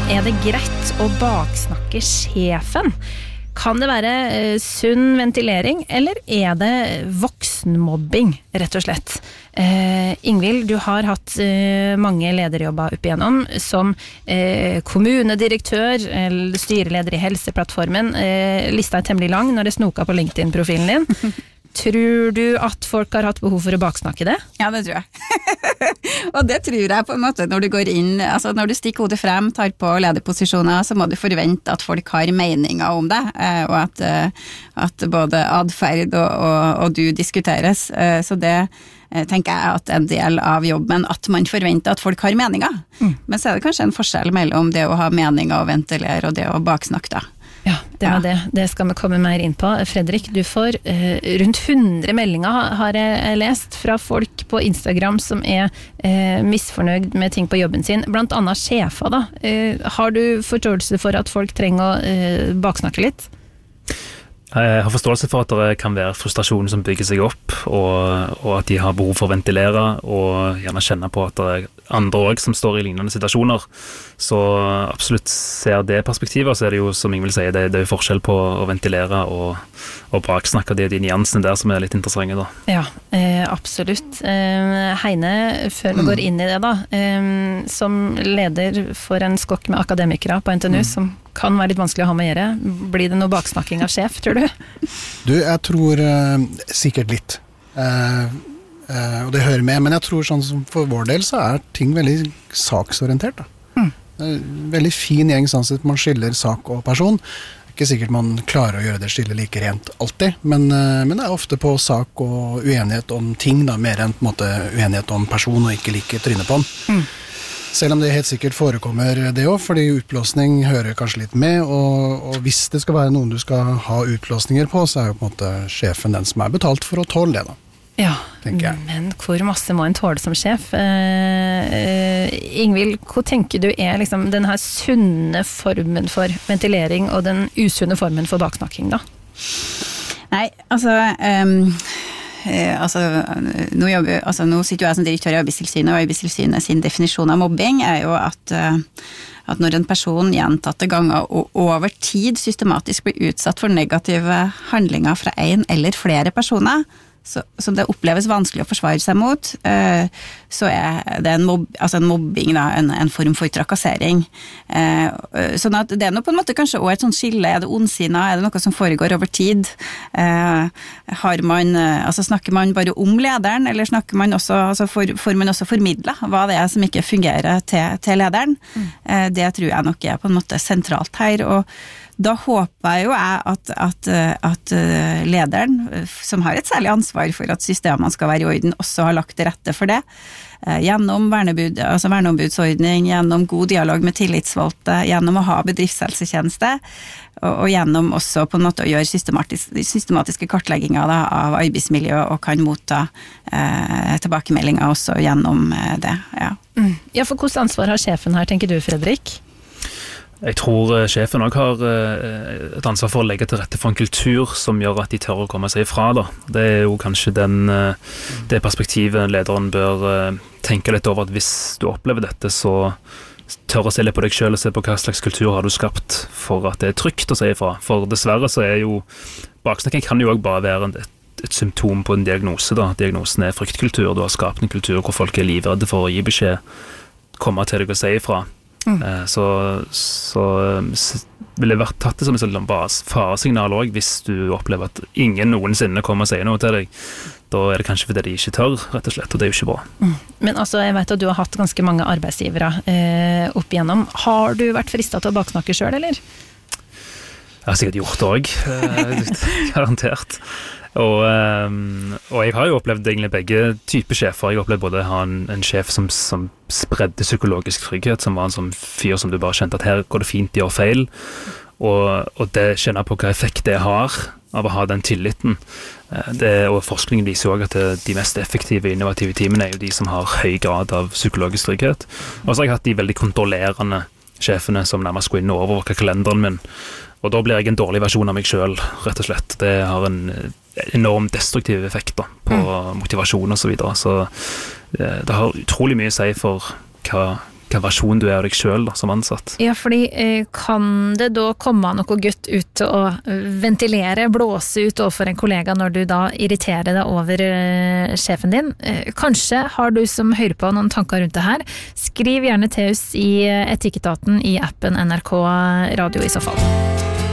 det greit å baksnakke sjefen? Kan det være sunn ventilering, eller det voksenmobbing, rett og slett? Ingvild, du har hatt mange lederjobber opp igjennom, som kommunedirektør, eller styreleder i Helseplattformen. Lista temmelig lang når det snoka på LinkedIn-profilen din. Tror du at folk har hatt behov for å baksnakke det? Ja, det tror jeg. Og det tror jeg på en måte når du går inn, altså når du stikker hodet frem, tar på lederposisjoner, så må du forvente at folk har meninger om det, og at både adferd og du diskuteres. Så det tenker jeg at en del av jobben, at man forventer at folk har meninger. Men så det kanskje en forskjell mellom det å ha meninger og ventilere og det å baksnakke da. Ja, det var det. Det skal vi komme mer inn på. Fredrik, du får rundt 100 meldinger har jeg lest fra folk på Instagram som misfornøyd med ting på jobben sin, blant annet sjefer da. Har du forståelse for at folk trenger å baksnakke litt? Jeg har forståelse for at det kan være frustrasjon som bygger seg opp, og at de har behov for å ventilere, og gjerne kjenne på at det er andre også som står i lignende situasjoner. Så absolutt ser det perspektivet, så det jo, som Ingvild sier, det jo forskjell på å ventilere og baksnakke de nyansene der som litt interessante da. Ja, absolutt. Heine, før vi går inn i det da, som leder for en skokk med akademikere på NTNU, som kan være litt vanskelig å ha med å gjøre. Blir det noe baksnakking av sjef, tror du? Du, jeg tror sikkert litt. Og det hører med, men jeg tror sånn som for vår del så ting veldig saksorientert da. Veldig fin gjeng sånn at man skiller sak og person. Ikke sikkert man klarer å gjøre det skille like rent alltid, men det ofte på sak og uenighet om ting da, mer enn på en måte uenighet om person og ikke like trynet på den. Selv om det helt sikkert forekommer det også, fordi utblåsning hører kanskje litt med, og hvis det skal være noen du skal ha utblåsninger på, så jo på en måte sjefen den som betalt for å tåle det da. Ja, men hvor masse må en tåle som sjef? Ingvild, hva tenker du liksom den her sunne formen for ventilering og den usunne formen for baksnakking da? Nei, nå sitter jeg som direktør i Arbeidstilsynet, og Arbeidstilsynet sin definisjon av mobbing jo at når en person gjentatte ganger og over tid systematisk blir utsatt for negative handlinger fra en eller flere personer, som det oppleves vanskelig å forsvare seg mot, så det en mobbing da, en form for trakassering. Sånn at det noe på en måte kanskje også et sånt skille, det ondsinnet, det noe som foregår over tid? Snakker man bare om lederen, eller snakker man også, får man også formidle hva det som ikke fungerer til lederen? Det tror jeg nok på en måte sentralt her, og da håper jo jeg at lederen, som har et særlig ansvar for at systemene skal være i orden, også har lagt til rette for det. Gjennom verneombudsordning, gjennom god dialog med tillitsvalgte, gjennom å ha bedriftshelsetjeneste, og gjennom også på en måte å gjøre systematiske kartlegginger da, av arbeidsmiljø, og kan motta tilbakemeldinger også gjennom det. Ja. Ja, for hvordan ansvar har sjefen her, tenker du, Fredrik? Jeg tror sjefen også har et ansvar for å legge til rette for en kultur som gjør at de tør å komme seg ifra da. Det jo kanskje det perspektivet lederen bør tenke litt over, at hvis du opplever dette, så tør å se litt på deg selv og se på hva slags kultur har du skapt for at det trygt å si ifra. For dessverre så jo baksnakking kan jo også bare være et symptom på en diagnose da. Diagnosen fryktkultur, du har skapt en kultur hvor folk livredde for å gi beskjed, komme til deg og si ifra. Så vil det vært tatt det som en faresignal også, hvis du opplever at ingen noensinne kommer og sier noe til deg. Da det kanskje fordi de ikke tør, rett og slett, og det jo ikke bra. Men jeg vet at du har hatt ganske mange arbeidsgivere opp igjennom. Har du vært fristet til å baksnakke selv, eller? Jeg har sikkert gjort det også, garantert. Og jeg har jo opplevd egentlig begge typer sjefer. Jeg har opplevd både å ha en sjef som spredde psykologisk trygghet, som var en sånn fyr som du bare kjente at her går det fint, de gjør feil, og det kjenner på hva effekt det har av å ha den tilliten. Og forskningen viser jo også at de mest effektive, innovative teamene jo de som har høy grad av psykologisk trygghet. Og så har jeg hatt de veldig kontrollerende sjefene som nærmest går inn og overvåker kalenderen min, og da blir jeg en dårlig versjon av meg selv, rett og slett. Det har en enorm destruktiv effekt da, på motivasjon og så videre, så det har utrolig mye å si for hva hva versjon du av deg selv da, som ansatt. Ja, fordi kan det da komme noe gutt ut og ventilere, blåse ut overfor en kollega når du da irriterer deg over sjefen din? Kanskje har du som hører på noen tanker rundt det her. Skriv gjerne til oss i Etikketaten i appen NRK Radio i så fall.